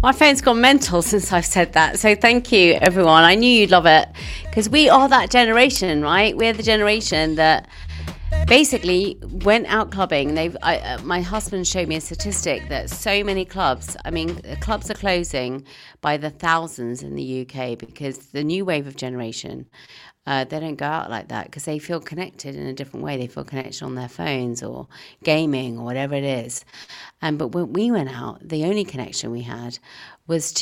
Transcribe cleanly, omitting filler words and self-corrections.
My phone's gone mental since I've said that. So thank you, everyone. I knew you'd love it because we are that generation, right? We're the generation that basically went out clubbing. My husband showed me a statistic that so many clubs, clubs are closing by the thousands in the UK because the new wave of generation, they don't go out like that because they feel connected in a different way. They feel connected on their phones or gaming or whatever it is. But when we went out, the only connection we had was